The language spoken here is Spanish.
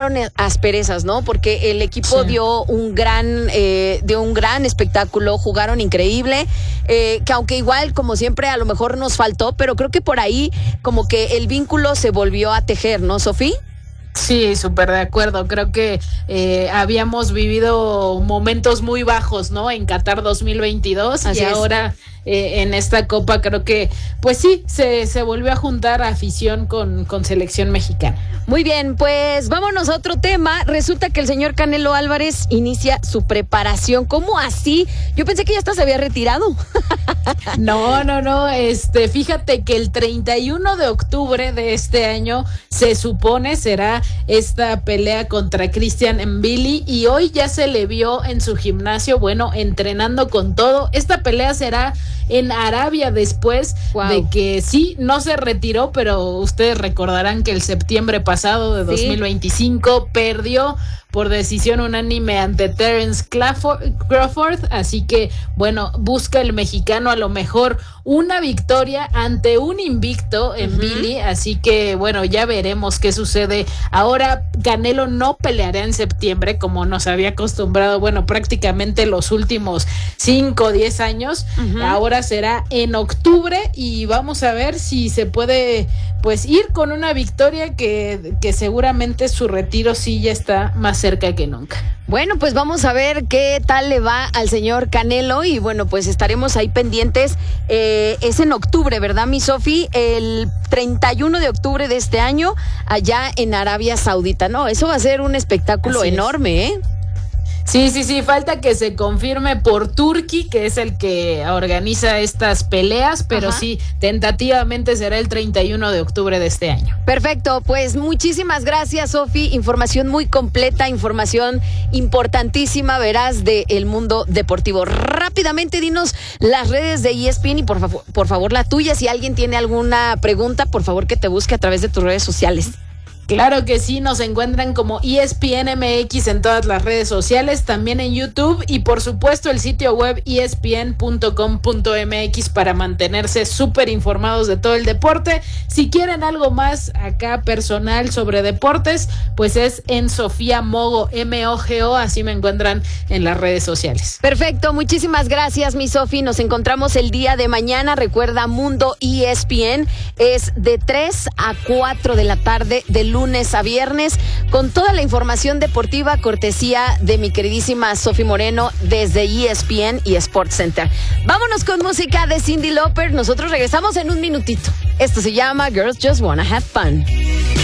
hubieron asperezas, ¿no? Porque el equipo dio un gran espectáculo, jugaron increíble, que aunque igual, como siempre, a lo mejor nos faltó, pero creo que por ahí como que el vínculo se volvió a tejer, ¿no, Sofi? Sí, súper de acuerdo. Creo que habíamos vivido momentos muy bajos, ¿no? En Qatar 2022 Así y es. ahora en esta Copa creo que, pues sí, se volvió a juntar afición con selección mexicana. Muy bien, pues vámonos a otro tema. Resulta que el señor Canelo Álvarez inicia su preparación. ¿Cómo así? Yo pensé que ya hasta se había retirado. No. Fíjate que el 31 de octubre de este año se supone será esta pelea contra Christian Mbili y hoy ya se le vio en su gimnasio, bueno, entrenando con todo. Esta pelea será en Arabia después de que sí, no se retiró, pero ustedes recordarán que el septiembre pasado de 2025 perdió por decisión unánime ante Terence Crawford, así que bueno, busca el mexicano a lo mejor una victoria ante un invicto en Billy, así que bueno, ya veremos qué sucede. Ahora Canelo no peleará en septiembre como nos había acostumbrado, bueno, prácticamente los últimos 5 o 10 años, ahora será en octubre y vamos a ver si se puede pues ir con una victoria que seguramente su retiro sí ya está más cerca que nunca. Bueno, pues vamos a ver qué tal le va al señor Canelo y bueno, pues estaremos ahí pendientes. Es en octubre, ¿verdad, mi Sofi? El 31 de octubre de este año, allá en Arabia Saudita. No, eso va a ser un espectáculo enorme, ¿eh? Sí, falta que se confirme por Turquía, que es el que organiza estas peleas, pero sí, tentativamente será el 31 de octubre de este año. Perfecto, pues muchísimas gracias, Sofi, información muy completa, información importantísima, verás, del mundo deportivo. Rápidamente, dinos las redes de ESPN y por favor la tuya, si alguien tiene alguna pregunta, por favor que te busque a través de tus redes sociales. Claro que sí, nos encuentran como ESPN MX en todas las redes sociales, también en YouTube y por supuesto el sitio web espn.com.mx para mantenerse súper informados de todo el deporte. Si quieren algo más acá personal sobre deportes, pues es en Sofía Mogo, MOGO, así me encuentran en las redes sociales. Perfecto, muchísimas gracias, mi Sofi. Nos encontramos el día de mañana. Recuerda, Mundo ESPN es de 3 a 4 de la tarde, de lunes a viernes, con toda la información deportiva, cortesía de mi queridísima Sofi Moreno desde ESPN y Sports Center. Vámonos con música de Cyndi Lauper. Nosotros regresamos en un minutito. Esto se llama Girls Just Wanna Have Fun.